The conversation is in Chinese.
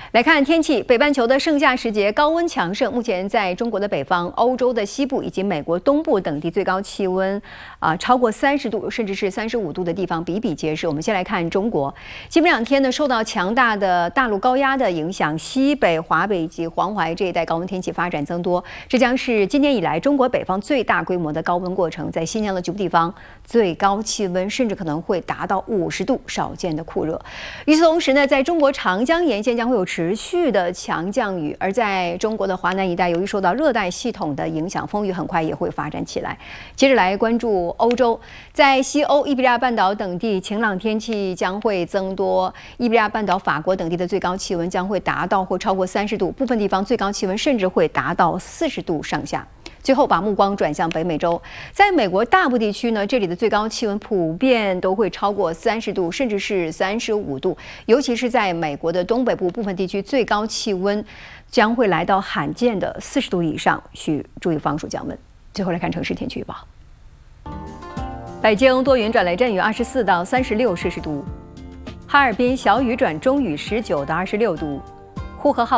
来看天气，北半球的盛夏时节高温强盛，目前在中国的北方、欧洲的西部以及美国东部等地最高气温超过30度，甚至是35度的地方比比皆是。我们先来看中国，今明两天呢，受到强大的大陆高压的影响，西北、华北以及黄淮这一带高温天气发展增多，这将是今年以来中国北方最大规模的高温过程。在新疆的局部地方，最高气温甚至可能会达到50度，少见的酷热。与此同时呢，在中国长江沿线将会有持续的强降雨，而在中国的华南一带，由于受到热带系统的影响，风雨很快也会发展起来。接着来关注欧洲，在西欧伊比利亚半岛等地，晴朗天气将会增多。伊比利亚半岛、法国等地的最高气温将会达到或超过30度，部分地方最高气温甚至会达到40度上下。最后把目光转向北美洲，在美国大部地区呢，这里的最高气温普遍都会超过30度，甚至是35度。尤其是在美国的东北部部分地区，最高气温将会来到罕见的40度以上，需注意防暑降温。最后来看城市天气预报：北京多云转雷阵雨，24到36摄氏度；哈尔滨小雨转中雨，19到26度；呼和浩